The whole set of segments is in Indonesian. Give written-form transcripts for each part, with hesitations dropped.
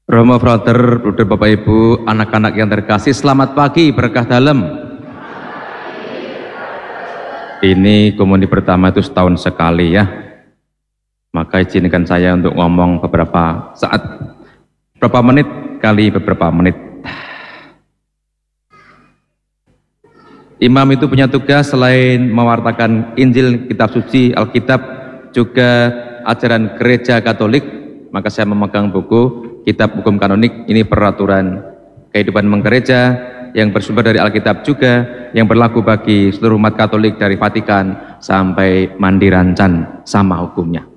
Romo Frater, Bruder Bapak Ibu, anak-anak yang terkasih, selamat pagi, berkah dalam. Ini komuni pertama itu setahun sekali ya. Maka izinkan saya untuk ngomong beberapa saat, beberapa menit kali beberapa menit. Imam itu punya tugas selain mewartakan Injil, kitab suci, Alkitab, juga ajaran gereja Katolik. Maka saya memegang buku Kitab Hukum Kanonik, ini peraturan kehidupan menggereja yang bersumber dari Alkitab juga, yang berlaku bagi seluruh umat Katolik dari Vatikan sampai Mandirancan, sama hukumnya.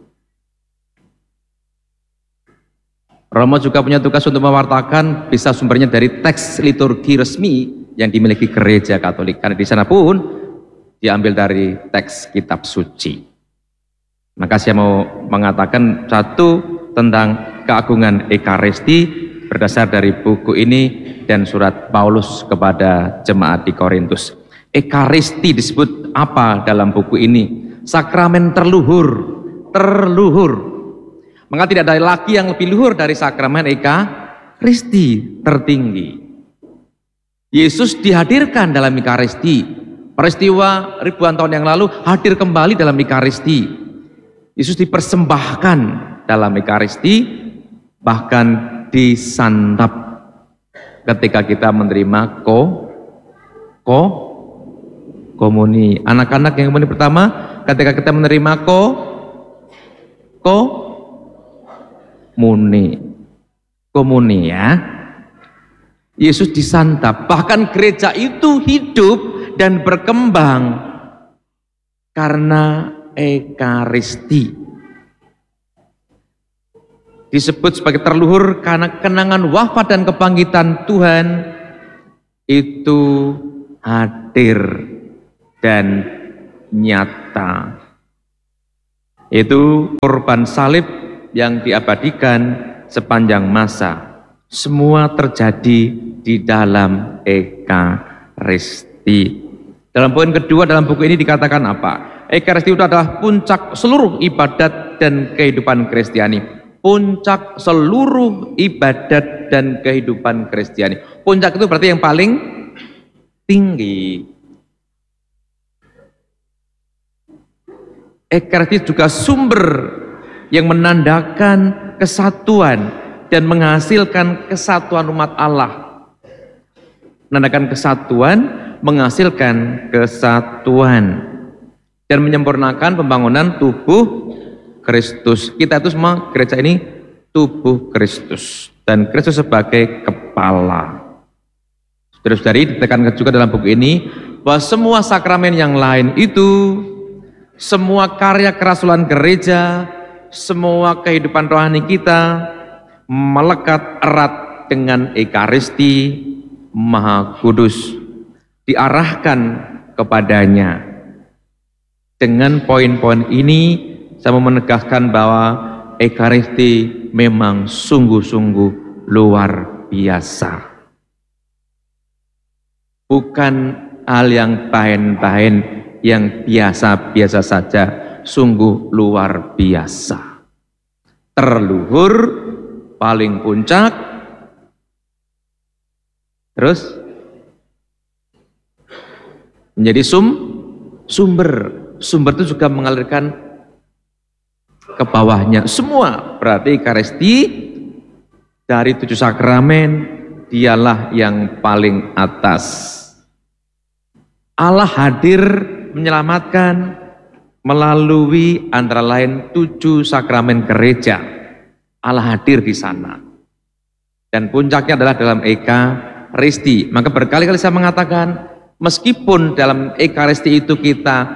Romo juga punya tugas untuk mewartakan, bisa sumbernya dari teks liturgi resmi yang dimiliki gereja Katolik, karena di sana pun diambil dari teks kitab suci. Maka saya mau mengatakan satu tentang keagungan Ekaristi berdasar dari buku ini dan surat Paulus kepada jemaat di Korintus. Ekaristi disebut apa dalam buku ini? Sakramen terluhur. Maka tidak ada lagi yang lebih luhur dari sakramen Ekaristi, tertinggi. Yesus dihadirkan dalam Ekaristi. Peristiwa ribuan tahun yang lalu hadir kembali dalam Ekaristi. Yesus dipersembahkan dalam Ekaristi, bahkan disantap ketika kita menerima komuni. Anak-anak yang komuni pertama, ketika kita menerima komuni ya, Yesus disantap. Bahkan gereja itu hidup dan berkembang karena Ekaristi. Disebut sebagai terluhur karena kenangan wafat dan kebangkitan Tuhan itu hadir dan nyata. Itu korban salib yang diabadikan sepanjang masa. Semua terjadi di dalam Ekaristi. Dalam poin kedua dalam buku ini dikatakan apa? Ekaristi itu adalah puncak seluruh ibadat dan kehidupan Kristiani. Puncak seluruh ibadat dan kehidupan Kristiani. Puncak itu berarti yang paling tinggi. Ekaristi juga sumber yang menandakan kesatuan dan menghasilkan kesatuan umat Allah. Menandakan kesatuan, menghasilkan kesatuan dan menyempurnakan pembangunan tubuh Kristus. Kita itu semua gereja ini tubuh Kristus dan Kristus sebagai kepala. Saudara-saudari, ditekankan juga dalam buku ini bahwa semua sakramen yang lain itu, semua karya kerasulan gereja, semua kehidupan rohani kita melekat erat dengan Ekaristi Maha Kudus, diarahkan kepadanya. Dengan poin-poin ini saya mau menegaskan bahwa Ekaristi memang sungguh-sungguh luar biasa. Bukan hal yang bahen-bahen, yang biasa-biasa saja, sungguh luar biasa. Terluhur, paling puncak, terus menjadi sumber. Sumber itu juga mengalirkan ke bawahnya. Semua berarti Ekaristi dari 7 sakramen dialah yang paling atas. Allah hadir menyelamatkan melalui antara lain 7 sakramen gereja. Allah hadir di sana. Dan puncaknya adalah dalam Ekaristi. Maka berkali-kali saya mengatakan, meskipun dalam Ekaristi itu kita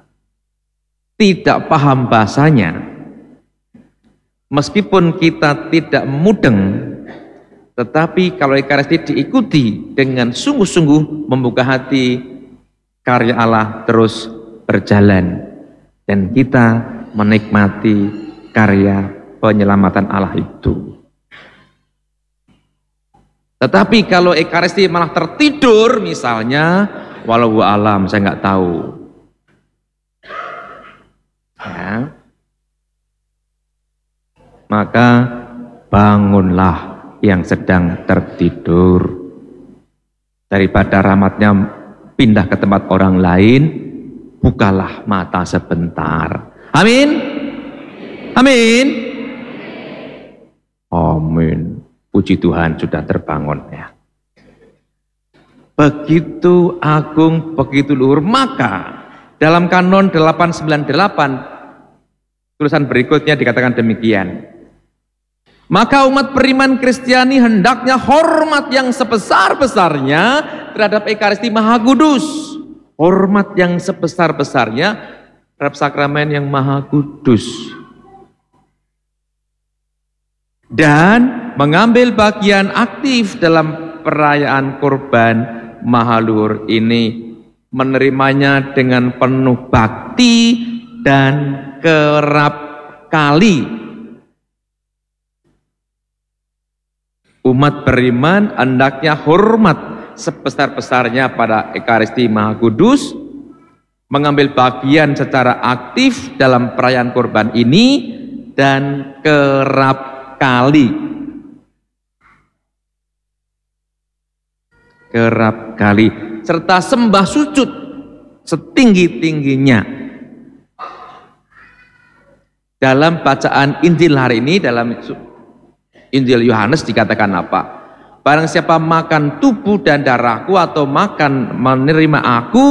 tidak paham bahasanya, meskipun kita tidak mudeng, tetapi kalau Ekaristi diikuti dengan sungguh-sungguh membuka hati, karya Allah terus berjalan dan kita menikmati karya penyelamatan Allah itu. Tetapi kalau Ekaristi malah tertidur misalnya, walau alam, saya nggak tahu. Ya. Maka bangunlah yang sedang tertidur. Daripada rahmatnya pindah ke tempat orang lain, bukalah mata sebentar. Amin. Amin. Amin. Puji Tuhan sudah terbangun ya. Begitu agung, begitu luhur. Maka dalam kanon 898 tulisan berikutnya dikatakan demikian. Maka umat beriman Kristiani hendaknya hormat yang sebesar-besarnya terhadap Ekaristi Maha Kudus. Hormat yang sebesar-besarnya terhadap sakramen yang Maha Kudus. Dan mengambil bagian aktif dalam perayaan kurban Maha Luhur ini, menerimanya dengan penuh bakti dan kerap kali. Umat beriman hendaknya hormat sebesar-besarnya pada Ekaristi Maha Kudus, mengambil bagian secara aktif dalam perayaan kurban ini, dan kerap kali. Kerap kali, serta sembah sujud setinggi-tingginya. Dalam bacaan Injil hari ini, dalam Injil Yohanes dikatakan apa? Barang siapa makan tubuh dan darahku atau makan menerima aku,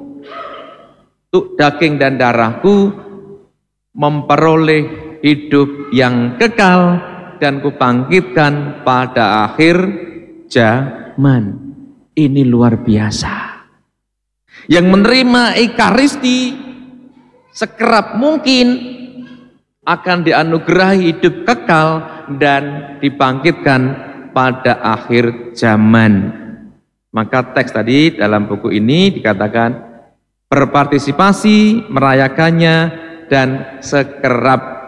daging dan darahku, memperoleh hidup yang kekal dan kubangkitkan pada akhir zaman. Ini luar biasa. Yang menerima Ekaristi sekerap mungkin akan dianugerahi hidup kekal dan dibangkitkan pada akhir zaman. Maka teks tadi dalam buku ini dikatakan berpartisipasi, merayakannya, dan sekerap